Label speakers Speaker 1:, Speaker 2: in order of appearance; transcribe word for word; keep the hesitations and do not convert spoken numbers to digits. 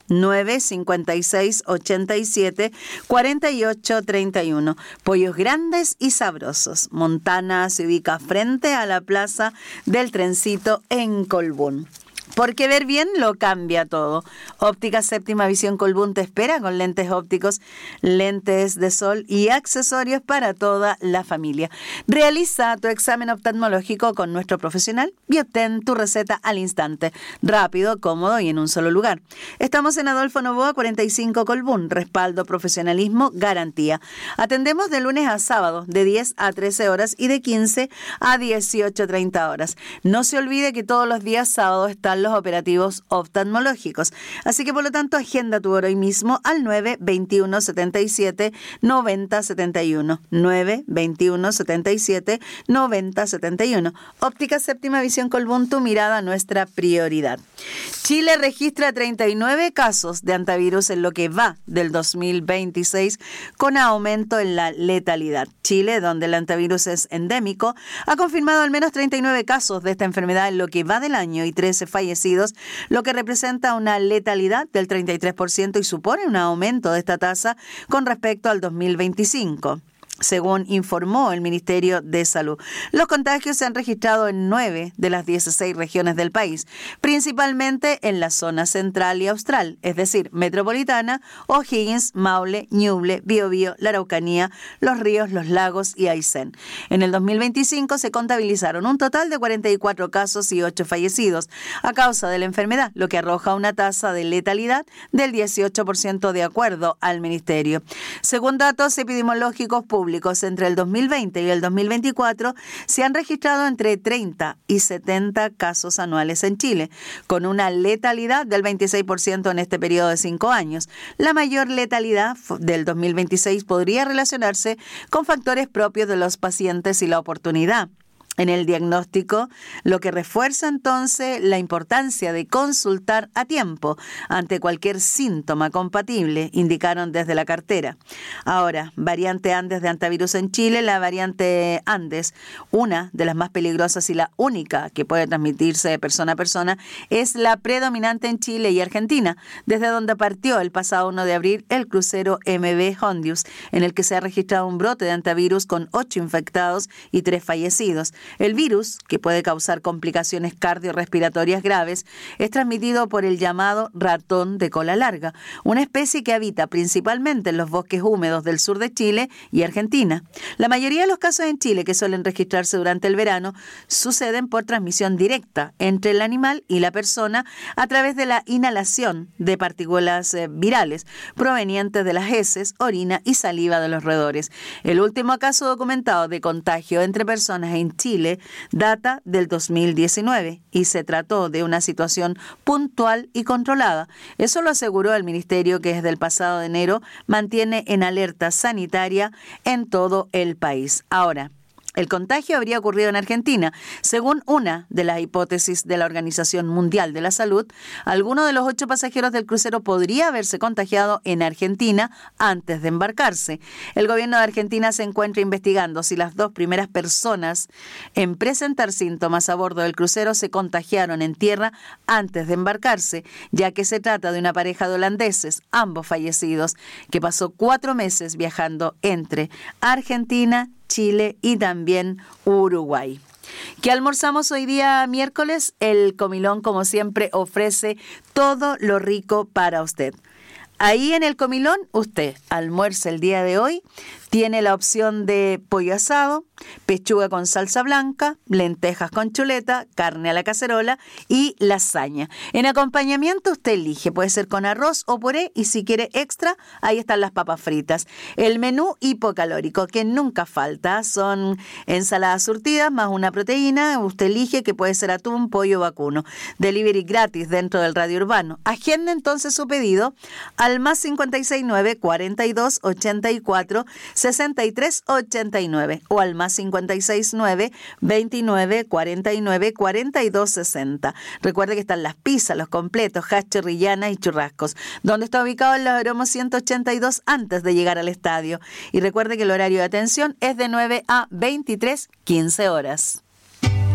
Speaker 1: nueve cinco seis, ocho siete, cuatro ocho tres uno. Pollos grandes y sabrosos. Montana se ubica frente a la Plaza del Trencito en Colbún. Porque ver bien lo cambia todo. Óptica Séptima Visión Colbún te espera con lentes ópticos, lentes de sol y accesorios para toda la familia. Realiza tu examen oftalmológico con nuestro profesional y obtén tu receta al instante. Rápido, cómodo y en un solo lugar. Estamos en Adolfo Noboa cuarenta y cinco Colbún. Respaldo, profesionalismo, garantía. Atendemos de lunes a sábado de diez a trece horas y de quince a dieciocho treinta horas. No se olvide que todos los días sábados están los operativos oftalmológicos. Así que por lo tanto agenda tu hora hoy mismo al nueve veintiuno, setenta y siete, noventa, setenta y uno. nueve veintiuno, setenta y siete, noventa, setenta y uno. Óptica Séptima Visión Colbún, tu mirada, nuestra prioridad. Chile registra treinta y nueve casos de antivirus en lo que va del dos mil veintiséis, con aumento en la letalidad. Chile, donde el antivirus es endémico, ha confirmado al menos treinta y nueve casos de esta enfermedad en lo que va del año y trece fallecidos, lo que representa una letalidad del treinta y tres por ciento y supone un aumento de esta tasa con respecto al dos mil veinticinco. Según informó el Ministerio de Salud, los contagios se han registrado en nueve de las dieciséis regiones del país, principalmente en la zona central y austral, es decir, metropolitana, O'Higgins, Maule, Ñuble, Biobío, la Araucanía, Los Ríos, Los Lagos y Aysén. En el dos mil veinticinco se contabilizaron un total de cuarenta y cuatro casos y ocho fallecidos a causa de la enfermedad, lo que arroja una tasa de letalidad del dieciocho por ciento de acuerdo al Ministerio. Según datos epidemiológicos públicos, entre el dos mil veinte y el dos mil veinticuatro se han registrado entre treinta y setenta casos anuales en Chile, con una letalidad del veintiséis por ciento en este periodo de cinco años. La mayor letalidad del dos mil veintiséis podría relacionarse con factores propios de los pacientes y la oportunidad en el diagnóstico, lo que refuerza entonces la importancia de consultar a tiempo ante cualquier síntoma compatible, indicaron desde la cartera. Ahora, variante Andes de antivirus en Chile, la variante Andes, una de las más peligrosas y la única que puede transmitirse de persona a persona, es la predominante en Chile y Argentina, desde donde partió el pasado uno de abril el crucero M V Hondius, en el que se ha registrado un brote de antivirus con ocho infectados y tres fallecidos. El virus, que puede causar complicaciones cardiorrespiratorias graves, es transmitido por el llamado ratón de cola larga, una especie que habita principalmente en los bosques húmedos del sur de Chile y Argentina. La mayoría de los casos en Chile que suelen registrarse durante el verano suceden por transmisión directa entre el animal y la persona a través de la inhalación de partículas eh, virales provenientes de las heces, orina y saliva de los roedores. El último caso documentado de contagio entre personas en Chile data del dos mil diecinueve y se trató de una situación puntual y controlada. Eso lo aseguró el Ministerio, que desde el pasado de enero mantiene en alerta sanitaria en todo el país. Ahora, el contagio habría ocurrido en Argentina. Según una de las hipótesis de la Organización Mundial de la Salud, alguno de los ocho pasajeros del crucero podría haberse contagiado en Argentina antes de embarcarse. El gobierno de Argentina se encuentra investigando si las dos primeras personas en presentar síntomas a bordo del crucero se contagiaron en tierra antes de embarcarse, ya que se trata de una pareja de holandeses, ambos fallecidos, que pasó cuatro meses viajando entre Argentina, Chile y también Uruguay. ¿Qué almorzamos hoy día miércoles? El Comilón, como siempre, ofrece todo lo rico para usted. Ahí en el Comilón, usted almuerza el día de hoy, tiene la opción de pollo asado, pechuga con salsa blanca, lentejas con chuleta, carne a la cacerola y lasaña. En acompañamiento usted elige, puede ser con arroz o puré, y si quiere extra, ahí están las papas fritas. El menú hipocalórico que nunca falta son ensaladas surtidas más una proteína, usted elige, que puede ser atún, pollo o vacuno. Delivery gratis dentro del radio urbano. Agenda entonces su pedido al más cincuenta y seis nueve, cuarenta y dos, ochenta y cuatro, sesenta y tres ochenta y nueve o al más cincuenta y seis nueve, veintinueve, cuarenta y nueve, cuarenta y dos sesenta. Recuerde que están las pizzas, los completos, hash, chorrillanas y churrascos, donde está ubicado en los Aeromos ciento ochenta y dos antes de llegar al estadio. Y recuerde que el horario de atención es de nueve a veintitrés, quince horas.